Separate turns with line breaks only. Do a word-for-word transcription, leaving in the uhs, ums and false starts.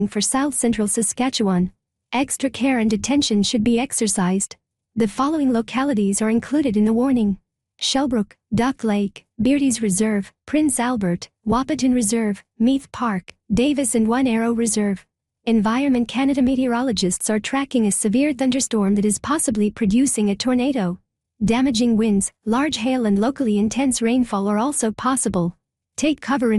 for South Central Saskatchewan. Extra care and attention should be exercised. The following localities are included in the warning: Shellbrook, Duck Lake, Beardy's Reserve, Prince Albert, Wahpeton Reserve, Meath Park, Davis and One Arrow Reserve. Environment Canada meteorologists are tracking a severe thunderstorm that is possibly producing a tornado. Damaging winds, large hail and locally intense rainfall are also possible. Take cover